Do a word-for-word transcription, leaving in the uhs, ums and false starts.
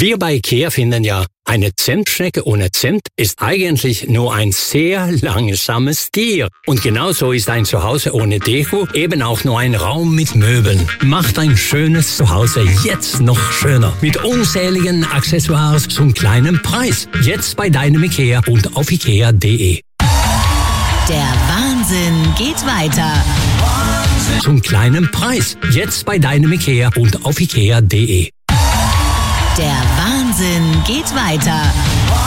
Wir bei IKEA finden ja, eine Zimtschnecke ohne Zimt ist eigentlich nur ein sehr langsames Tier. Und genauso ist ein Zuhause ohne Deko eben auch nur ein Raum mit Möbeln. Macht ein schönes Zuhause jetzt noch schöner. Mit unzähligen Accessoires zum kleinen Preis. Jetzt bei deinem IKEA und auf ikea punkt de. Der Wahnsinn geht weiter. Zum kleinen Preis. Jetzt bei deinem IKEA und auf ikea punkt de. Der Wahnsinn geht weiter.